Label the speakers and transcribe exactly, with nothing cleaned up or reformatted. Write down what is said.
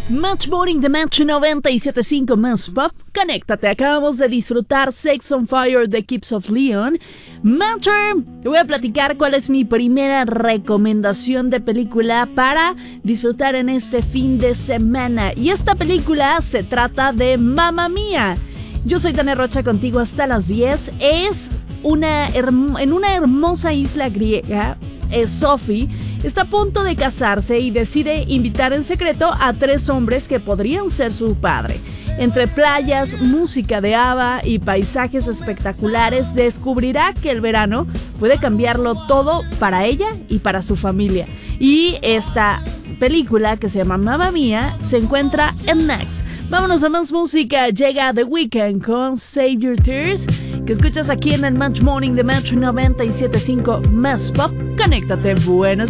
Speaker 1: Match Morning de Match noventa y siete punto cinco Más Pop. Conéctate, acabamos de disfrutar Sex on Fire de Keeps of Leon. Matcher, te voy a platicar cuál es mi primera recomendación de película para disfrutar en este fin de semana. Y esta película se trata de Mamma Mía. Yo soy Tania Rocha, contigo hasta las diez. Es una herm- en una hermosa isla griega. Eh, Sophie está a punto de casarse y decide invitar en secreto a tres hombres que podrían ser su padre. Entre playas, música de ABBA y paisajes espectaculares, descubrirá que el verano puede cambiarlo todo para ella y para su familia. Y esta película, que se llama Mamma Mía, se encuentra en Max. Vámonos a más música. Llega The Weeknd con Save Your Tears, que escuchas aquí en el Match Morning de Match noventa y siete punto cinco Más Pop. Conéctate, buenas